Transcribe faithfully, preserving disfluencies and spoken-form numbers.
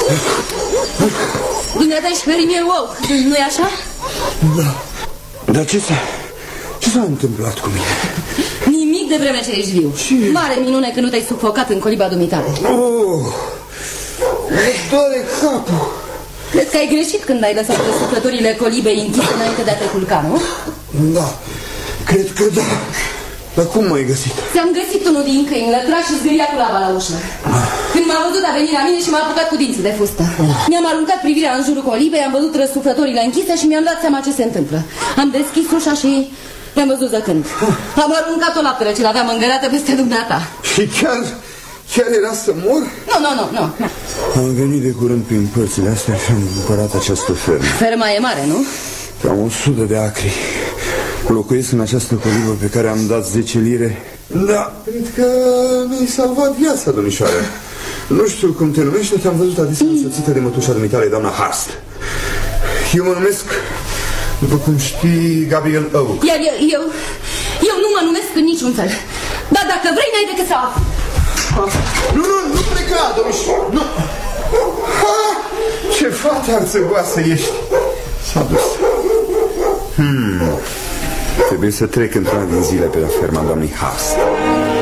Dumneata ești fermier ou, nu-i așa? Da. Dar ce s-a... ce s-a întâmplat cu mine? Nimic de vreme ce ești viu. Ce? Mare minune că nu te-ai sufocat în coliba dumitale. Oh, îmi doare capul. Crezi că ai greșit când ai lăsat răsuflătorile colibei închise înainte de a te culca, nu? Da, cred că da. Dar cum m-ai găsit? Ți-am găsit unul din câini, lătrat și zgâria cu laba la ușă. Când m-a văzut a venit la mine și m-a apucat cu dinții de fustă. Mi-am aruncat privirea în jurul colibei, am văzut răsuflătorile închise și mi-am dat seama ce se întâmplă. Am deschis ușa și i-am văzut zăcând. Am aruncat-o laptele ce l-aveam îngărată peste dumneata. Și chiar, chiar era să mor? Nu, nu, nu, nu. Am venit de curând prin părțile astea și am cumpărat această fermă. Ferma e mare, nu? Am o sută de acri. Locuiesc în această colibă pe care am dat zece lire. Da, cred că mi-ai salvat viața, domnișoară. Nu știu cum te numești, te-am văzut adesea însoțită de mătușa dumitale, doamna Hurst. Eu mă numesc, după cum știi, Gabriel Oak. Iar eu, eu, eu nu mă numesc în niciun fel. Dar dacă vrei, n-ai decât să afli. Nu, nu, nu pleca, domnișoară, nu. Ha, ce fată arțăgoasă ești. S-a dus. Hmm... Trebuie să trec într-una din zile pe la ferma doamnei Hurst.